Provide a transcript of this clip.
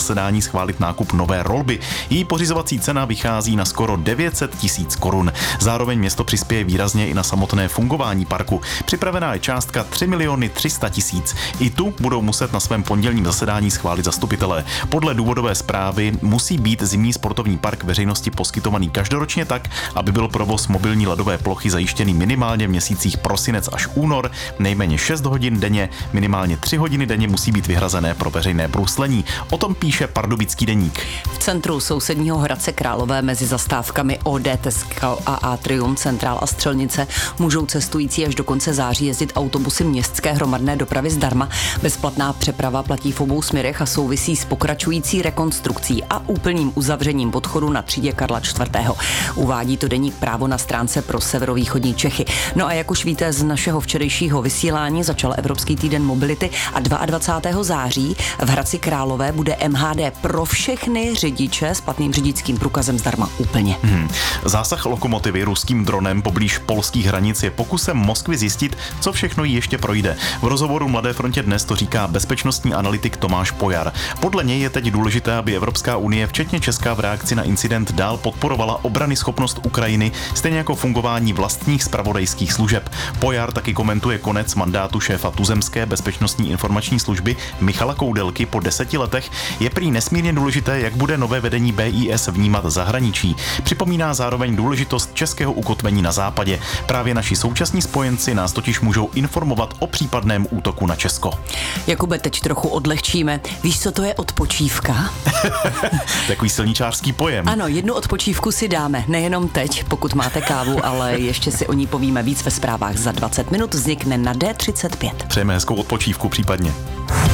zasedání schválit nákup nové rolby. Její pořizovací cena vychází na skoro 900 000 korun. Zároveň město přispěje výrazně i na samotné fungování parku. Připravená je částka 3 300 000. I tu budou muset na svém pondělním zasedání schválit zastupitelé. Podle důvodové zprávy musí být zimní sportovní park veřejnosti poskytovaný každoročně tak, aby byl provoz mobilní ledové plochy zajištěný minimálně v měsících prosinec až únor, nejméně 6 hodin denně, minimálně 3 hodiny denně musí být vyhrazené pro veřejné bruslení. O tom píše Pardubický deník. V centru sousedního Hradce Králové mezi zastávkami OD Teskal a Atrium, Centrál a Střelnice můžou cestující až do konce září jezdit autobusy městské hromadné dopravy zdarma. Bezplatná přeprava platí v obou směrech a souvisí s pokračující rekonstrukcí a úplným uzavřením podchodu na třídě Karla IV. Uvádí to deník Právo na stránce pro severovýchodní Čechy. No a jak už víte z našeho včerejšího vysílání, začal Evropský týden mobility a 22. září v Hradci Králové bude MHD pro všechny řidiče s platným řidičským průkazem zdarma úplně. Zásah lokomotivy ruským dronem poblíž polských hranic je pokusem Moskvy zjistit, co všechno jí ještě projde. V rozhovoru Mladé frontě dnes to říká bezpečnostní analytik Tomáš Pojar. Podle něj je teď důležité, aby Evropská unie, včetně Česká, v reakci na incident dál podporovala obranyschopnost Ukrajiny, stejně jako fungování vlastních zpravodajských služeb. Pojar taky komentuje konec mandátu šéfa tuzemské bezpečnostní informační služby Michala Koudelky po 10 letech. Je prý nesmírně důležité, jak bude nové vedení BIS vnímat zahraničí. Připomíná zároveň důležitost českého ukotvení na západě. Právě naši současní spojenci nás totiž můžou informovat o případném útoku na Česko. Jakube, teď trochu odlehčíme. Víš, co to je odpočívka? Takový silničářský pojem. Ano, jednu odpočívku si dáme, nejenom teď, pokud máte kávu, ale ještě si o ní povíme víc ve zprávách. Za 20 minut vznikne na D35. Přejeme hezkou odpočívku případně.